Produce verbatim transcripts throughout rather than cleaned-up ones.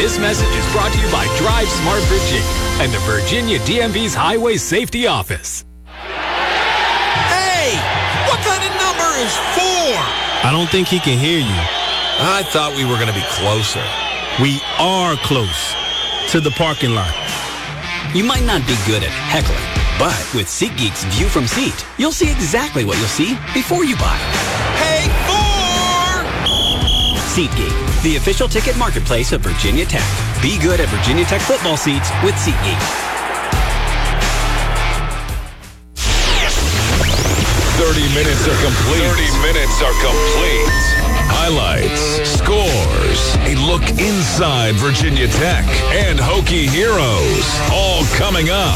This message is brought to you by Drive Smart Virginia and the Virginia D M V's Highway Safety Office. Hey, what kind of number is four? I don't think he can hear you. I thought we were going to be closer. We are close to the parking lot. You might not be good at heckling, but with SeatGeek's View from Seat, you'll see exactly what you'll see before you buy. Hey, four! SeatGeek, the official ticket marketplace of Virginia Tech. Be good at Virginia Tech football seats with SeatGeek. thirty minutes are complete. thirty minutes are complete. Highlights, scores, a look inside Virginia Tech, and Hokie heroes. All coming up.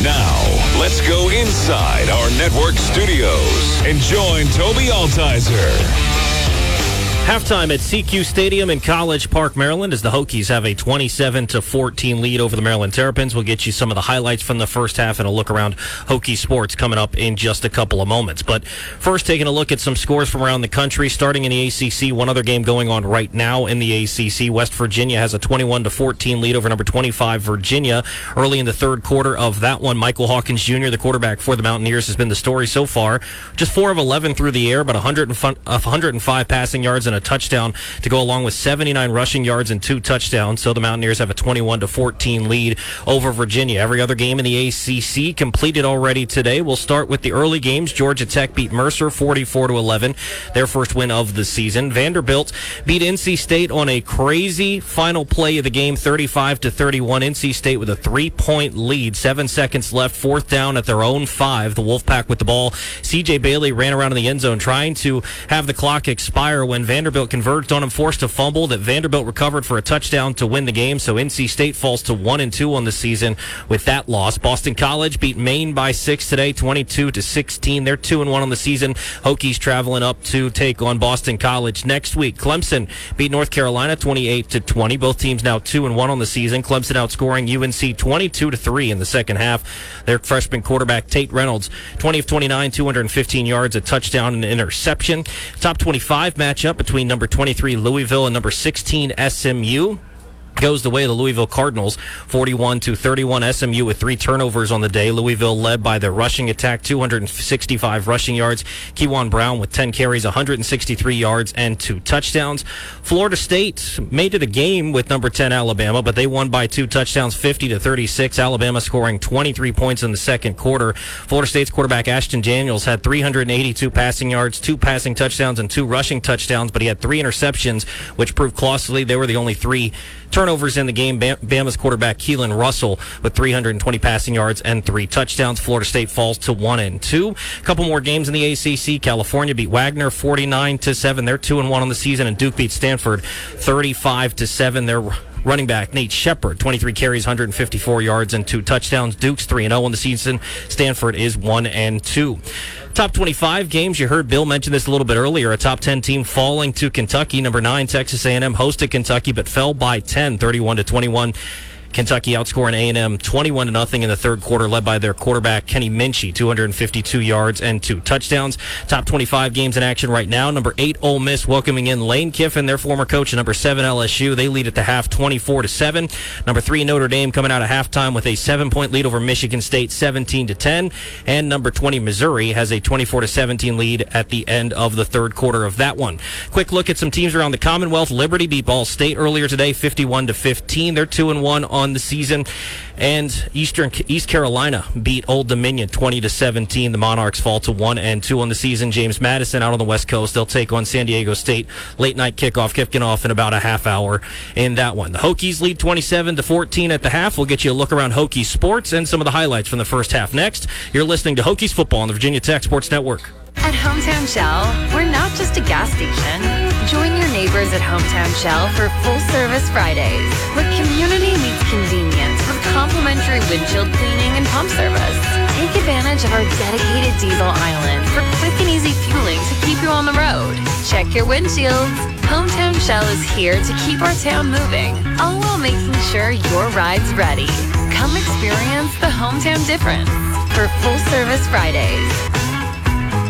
Now, let's go inside our network studios and join Toby Altizer. Halftime at C Q Stadium in College Park, Maryland, as the Hokies have a twenty-seven to fourteen lead over the Maryland Terrapins. We'll get you some of the highlights from the first half and a look around Hokie sports coming up in just a couple of moments. But first, taking a look at some scores from around the country, starting in the A C C. One other game going on right now in the A C C. West Virginia has a twenty-one to fourteen lead over number twenty-five Virginia. Early in the third quarter of that one, Michael Hawkins Junior, the quarterback for the Mountaineers, has been the story so far. Just four of eleven through the air, but one hundred five passing yards and a touchdown to go along with seventy-nine rushing yards and two touchdowns. So the Mountaineers have a twenty-one to fourteen lead over Virginia. Every other game in the A C C completed already today. We'll start with the early games. Georgia Tech beat Mercer forty-four to eleven, their first win of the season. Vanderbilt beat N C State on a crazy final play of the game, thirty-five to thirty-one. N C State with a three-point lead, seven seconds left, fourth down at their own five. The Wolfpack with the ball. C J Bailey ran around in the end zone trying to have the clock expire when Vanderbilt converged on him, forced a fumble that Vanderbilt recovered for a touchdown to win the game. So N C State falls to one and two on the season with that loss. Boston College beat Maine by six today, twenty-two to sixteen. They're two and one on the season. Hokies traveling up to take on Boston College next week. Clemson beat North Carolina twenty-eight to twenty. Both teams now two and one on the season. Clemson outscoring U N C twenty-two to three in the second half. Their freshman quarterback Tate Reynolds, twenty of twenty-nine, two hundred fifteen yards, a touchdown and an interception. Top twenty-five matchup between number twenty-three Louisville and number sixteen S M U goes the way of the Louisville Cardinals, forty-one to thirty-one. S M U with three turnovers on the day. Louisville led by their rushing attack, two hundred sixty-five rushing yards. Kewan Brown with ten carries, one hundred sixty-three yards, and two touchdowns. Florida State made it a game with number ten Alabama, but they won by two touchdowns, fifty to thirty-six. Alabama scoring twenty-three points in the second quarter. Florida State's quarterback Ashton Daniels had three hundred eighty-two passing yards, two passing touchdowns, and two rushing touchdowns, but he had three interceptions, which proved costly. They were the only three turnovers in the game. Bama's quarterback Keelan Russell with three hundred twenty passing yards and three touchdowns. Florida State falls to one and two. A couple more games in the A C C. California beat Wagner forty-nine to seven. They're two and one on the season, and Duke beat Stanford thirty-five to seven. They're running back Nate Shepard, twenty-three carries, one hundred fifty-four yards, and two touchdowns. Duke's three and oh on the season. Stanford is one and two. Top twenty-five games, you heard Bill mention this a little bit earlier. A top ten team falling to Kentucky. Number nine, Texas A and M hosted Kentucky, but fell by ten, thirty-one to twenty-one. Kentucky outscoring A and M twenty-one to nothing in the third quarter, led by their quarterback Kenny Minchey, two hundred fifty-two yards and two touchdowns. Top twenty-five games in action right now. Number eight, Ole Miss welcoming in Lane Kiffin, their former coach. And number seven, L S U. They lead at the half, twenty-four to seven. Number three, Notre Dame coming out of halftime with a seven-point lead over Michigan State, seventeen to ten. And number twenty, Missouri, has a twenty-four to seventeen lead at the end of the third quarter of that one. Quick look at some teams around the Commonwealth. Liberty beat Ball State earlier today, fifty-one to fifteen. They're two and one on the season. And Eastern East Carolina beat Old Dominion twenty to seventeen. The Monarchs fall to one and two on the season. James Madison out on the West Coast. They'll take on San Diego State. Late night kickoff, kicking off in about a half hour in that one. The Hokies lead twenty-seven to fourteen at the half. We'll get you a look around Hokie sports and some of the highlights from the first half next. You're listening to Hokies football on the Virginia Tech Sports Network. At Hometown Shell, we're not just a gas station. Join your neighbors at Hometown Shell for full-service Fridays, where community meets convenience with complimentary windshield cleaning and pump service. Take advantage of our dedicated diesel island for quick and easy fueling to keep you on the road. Check your windshields. Hometown Shell is here to keep our town moving, all while making sure your ride's ready. Come experience the hometown difference for full-service Fridays.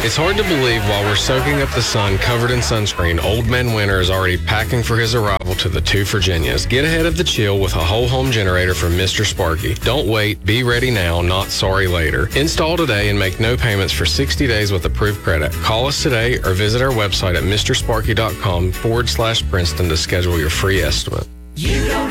It's hard to believe while we're soaking up the sun covered in sunscreen, Old Man Winter is already packing for his arrival to the two Virginias. Get ahead of the chill with a whole home generator from Mister Sparky. Don't wait. Be ready now, not sorry later. Install today and make no payments for sixty days with approved credit. Call us today or visit our website at mr sparky dot com forward slash Princeton to schedule your free estimate. You don't